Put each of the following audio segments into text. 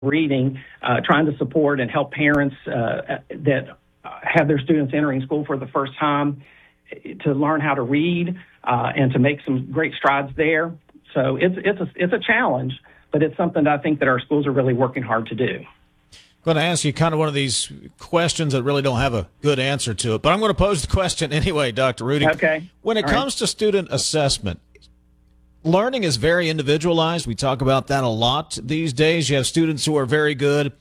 reading, trying to support and help parents that have their students entering school for the first time to learn how to read and to make some great strides there. So it's a challenge, but it's something that I think that our schools are really working hard to do. I'm going to ask you kind of one of these questions that really don't have a good answer to it, but I'm going to pose the question anyway, Dr. Rudy. Okay. When it comes to student assessment, learning is very individualized. We talk about that a lot these days. You have students who are very good,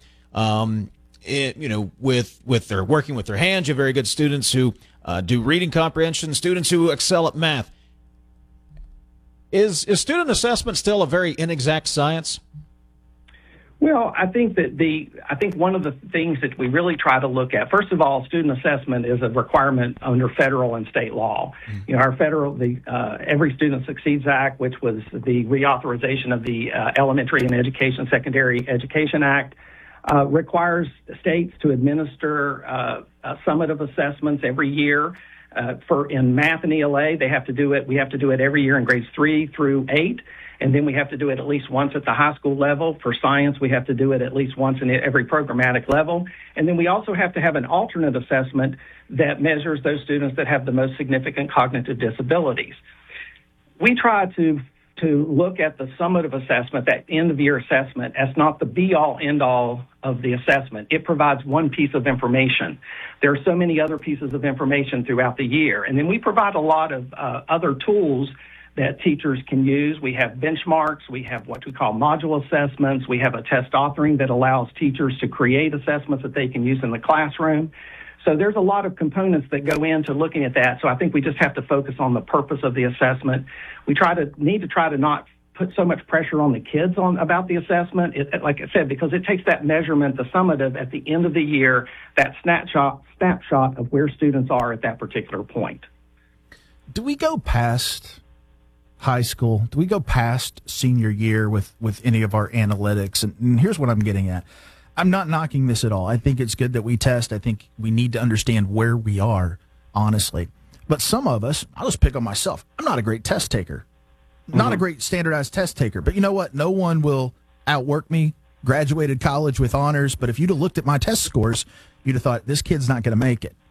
with their working with their hands. You have very good students who do reading comprehension, students who excel at math. Is student assessment still a very inexact science? Well, I think one of the things that we really try to look at, first of all, student assessment is a requirement under federal and state law. You know, our Every Student Succeeds Act, which was the reauthorization of the Elementary and Secondary Education Act, requires states to administer a summative assessments every year. In math and ELA, they have to do it. We have to do it every year in grades 3 through 8. And then we have to do it at least once at the high school level. For science, we have to do it at least once in every programmatic level. And then we also have to have an alternate assessment that measures those students that have the most significant cognitive disabilities. We try to look at the summative assessment, that end-of-year assessment, as not the be-all, end-all of the assessment. It provides one piece of information. There are so many other pieces of information throughout the year. And then we provide a lot of other tools that teachers can use. We have benchmarks. We have what we call module assessments. We have a test authoring that allows teachers to create assessments that they can use in the classroom. So there's a lot of components that go into looking at that. So I think we just have to focus on the purpose of the assessment. We need to try to not put so much pressure on the kids about the assessment. Like I said, because it takes that measurement, the summative, at the end of the year, that snapshot of where students are at that particular point. Do we go past high school? Do we go past senior year with any of our analytics? And here's what I'm getting at. I'm not knocking this at all. I think it's good that we test. I think we need to understand where we are, honestly. But some of us, I'll just pick on myself. I'm not a great test taker, not a great standardized test taker. But you know what? No one will outwork me. Graduated college with honors. But if you'd have looked at my test scores, you'd have thought, this kid's not going to make it.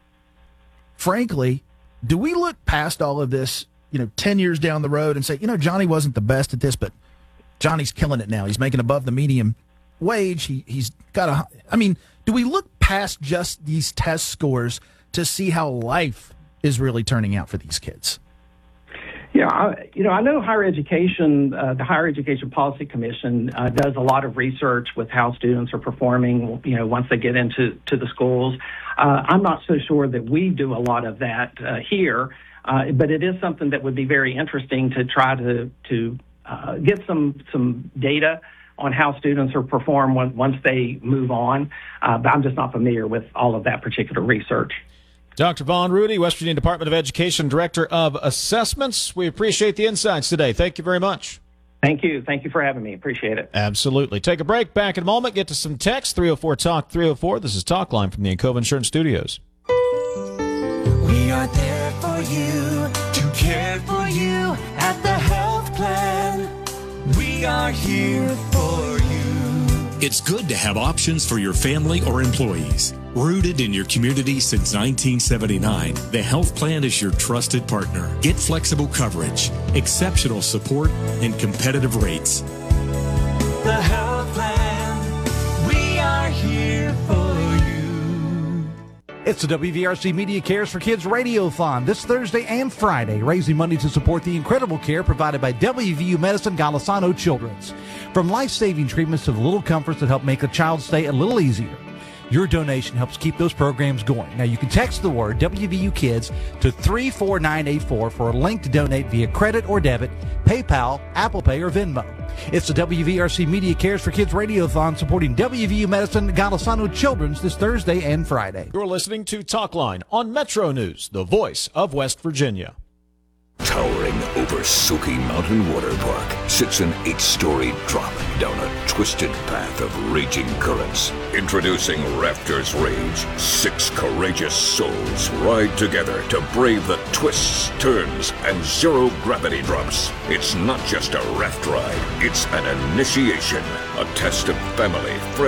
Frankly, do we look past all of this 10 years down the road and say, Johnny wasn't the best at this, but Johnny's killing it now. He's making above the median wage. He's got do we look past just these test scores to see how life is really turning out for these kids? Yeah, I know higher education, the Higher Education Policy Commission does a lot of research with how students are performing, once they get into the schools. I'm not so sure that we do a lot of that here. But it is something that would be very interesting to try to get some data on how students are perform once they move on. But I'm just not familiar with all of that particular research. Dr. Vaughn Rudy, West Virginia Department of Education Director of Assessments. We appreciate the insights today. Thank you very much. Thank you. Thank you for having me. Appreciate it. Absolutely. Take a break. Back in a moment. Get to some text. 304-TALK 304. This is Talk Line from the Encova Insurance Studios. We are there for you, to care for you at the health plan. We are here for you. It's good to have options for your family or employees. Rooted in your community since 1979, the health plan is your trusted partner. Get flexible coverage, exceptional support, and competitive rates. The health plan, we are here for you. It's the WVRC Media Cares for Kids Radiothon this Thursday and Friday, raising money to support the incredible care provided by WVU Medicine Golisano Children's. From life-saving treatments to the little comforts that help make a child's stay a little easier. Your donation helps keep those programs going. Now, you can text the word WVU Kids to 34984 for a link to donate via credit or debit, PayPal, Apple Pay, or Venmo. It's the WVRC Media Cares for Kids Radiothon supporting WVU Medicine Golisano Children's this Thursday and Friday. You're listening to Talk Line on Metro News, the voice of West Virginia. Towering over Soaky Mountain Water Park sits an 8-story drop down a twisted path of raging currents. Introducing Rafters Rage. 6 courageous souls ride together to brave the twists, turns, and zero-gravity drops. It's not just a raft ride. It's an initiation. A test of family, friends,